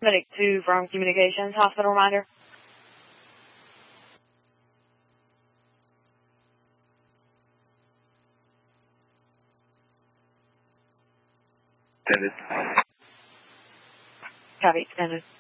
Medic 2 from Communications, hospital reminder. Extended. Copy, extended.